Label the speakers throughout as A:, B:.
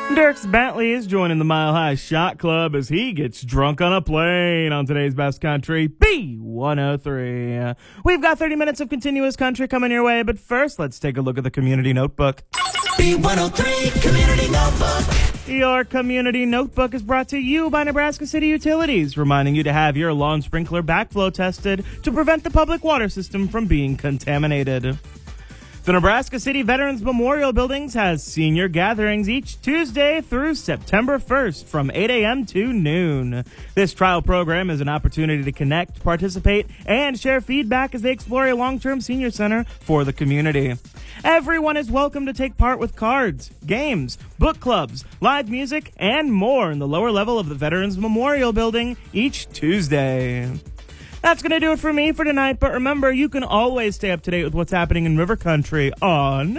A: Dierks Bentley is joining the Mile High Shot Club as he gets drunk on a plane on today's Best Country, B103. We've got 30 minutes of continuous country coming your way, but first, let's take a look at the Community Notebook.
B: B103 Community Notebook.
A: Your Community Notebook is brought to you by Nebraska City Utilities, reminding you to have your lawn sprinkler backflow tested to prevent the public water system from being contaminated. The Nebraska City Veterans Memorial Buildings has senior gatherings each Tuesday through September 1st from 8 a.m. to noon. This trial program is an opportunity to connect, participate, and share feedback as they explore a long-term senior center for the community. Everyone is welcome to take part with cards, games, book clubs, live music, and more in the lower level of the Veterans Memorial Building each Tuesday. That's going to do it for me for tonight, but remember, you can always stay up to date with what's happening in River Country on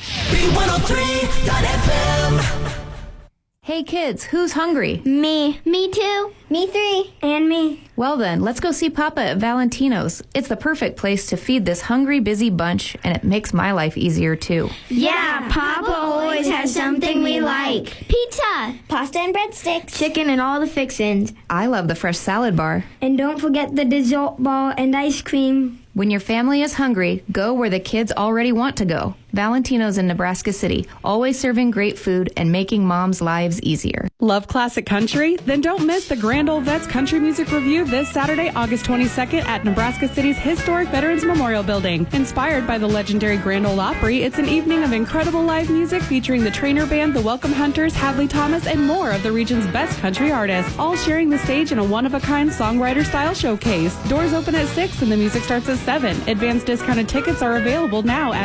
B: B103.fm.
C: Hey kids, who's hungry?
D: Me. Me too. Me 3. And me.
C: Well then, let's go see Papa at Valentino's. It's the perfect place to feed this hungry, busy bunch, and it makes my life easier too.
D: Yeah, Papa always has something we like. Pizza. Pasta and breadsticks. Chicken and all the fixins.
C: I love the fresh salad bar.
D: And don't forget the dessert ball and ice cream.
C: When your family is hungry, go where the kids already want to go. Valentino's in Nebraska City, always serving great food and making moms' lives easier.
E: Love classic country? Then don't miss the Grand Ole Vets Country Music Review this Saturday, August 22nd at Nebraska City's historic Veterans Memorial Building. Inspired by the legendary Grand Ole Opry, it's an evening of incredible live music featuring the Trainer Band, the Welcome Hunters, Hadley Thomas, and more of the region's best country artists, all sharing the stage in a one-of-a-kind songwriter-style showcase. Doors open at 6 and the music starts at 7. Advanced discounted tickets are available now at